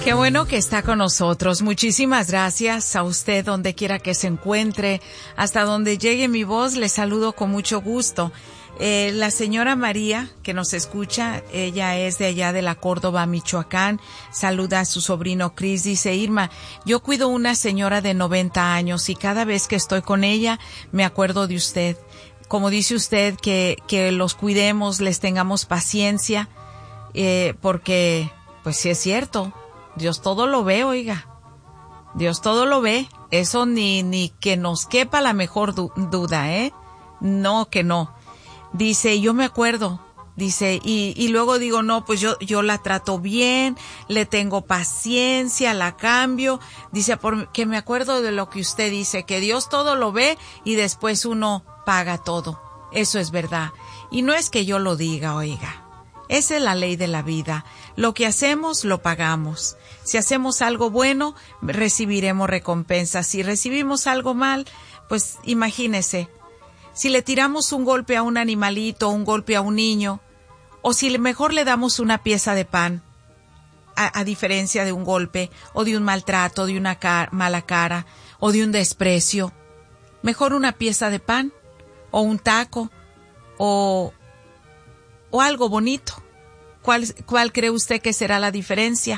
Qué bueno que está con nosotros. Muchísimas gracias a usted donde quiera que se encuentre. Hasta donde llegue mi voz, le saludo con mucho gusto. La señora María, que nos escucha, ella es de allá de la Córdoba, Michoacán. Saluda a su sobrino Cris. Dice: Irma, yo cuido una señora de 90 años y cada vez que estoy con ella me acuerdo de usted. Como dice usted, que los cuidemos, les tengamos paciencia, porque, pues sí es cierto. Dios todo lo ve, oiga. Dios todo lo ve. Eso ni que nos quepa la mejor duda, ¿eh? No, que no. Dice, yo me acuerdo. Dice, y luego digo, no, pues yo la trato bien, le tengo paciencia, la cambio. Dice, porque me acuerdo de lo que usted dice, que Dios todo lo ve y después uno paga todo. Eso es verdad. Y no es que yo lo diga, oiga. Esa es la ley de la vida. Lo que hacemos, lo pagamos. Si hacemos algo bueno, recibiremos recompensas. Si recibimos algo mal, pues imagínese. Si le tiramos un golpe a un animalito, un golpe a un niño, o si mejor le damos una pieza de pan, a diferencia de un golpe, o de un maltrato, de una mala cara, o de un desprecio. Mejor una pieza de pan, o un taco, o algo bonito. ¿Cuál cree usted que será la diferencia?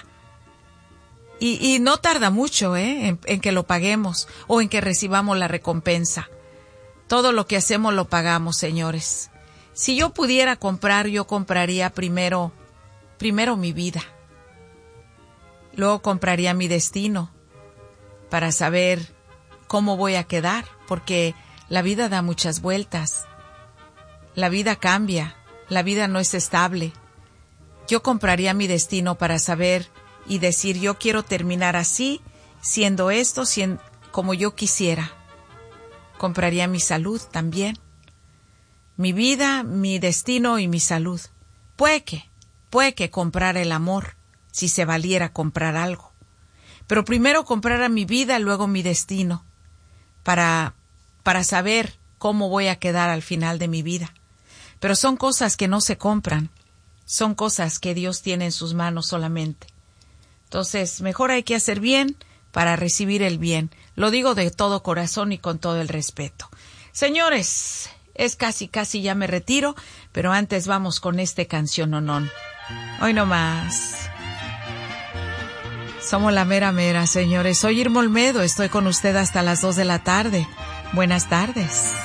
Y no tarda mucho, en que lo paguemos o en que recibamos la recompensa. Todo lo que hacemos lo pagamos, señores. Si yo pudiera comprar, yo compraría primero mi vida. Luego compraría mi destino para saber cómo voy a quedar, porque la vida da muchas vueltas. La vida cambia, la vida no es estable. Yo compraría mi destino para saber y decir, yo quiero terminar así, siendo esto, como yo quisiera. Compraría mi salud también. Mi vida, mi destino y mi salud. Puede que comprar el amor, si se valiera comprar algo. Pero primero comprara mi vida, luego mi destino, para saber cómo voy a quedar al final de mi vida. Pero son cosas que no se compran. Son cosas que Dios tiene en sus manos solamente. Entonces, mejor hay que hacer bien para recibir el bien. Lo digo de todo corazón y con todo el respeto. Señores, es casi ya me retiro, pero antes vamos con este canciononón. Hoy no más. Somos la mera mera, señores. Soy Irma Olmedo, estoy con usted hasta las 2 de la tarde. Buenas tardes.